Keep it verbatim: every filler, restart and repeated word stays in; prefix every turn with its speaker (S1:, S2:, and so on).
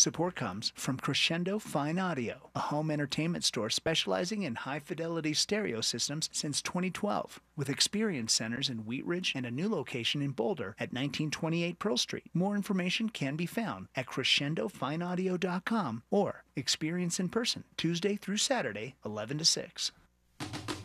S1: Support comes from Crescendo Fine Audio, a home entertainment store specializing in high-fidelity stereo systems since twenty twelve, with experience centers in Wheat Ridge and a new location in Boulder at nineteen twenty-eight Pearl Street. More information can be found at crescendo fine audio dot com or experience in person Tuesday through Saturday, eleven to six.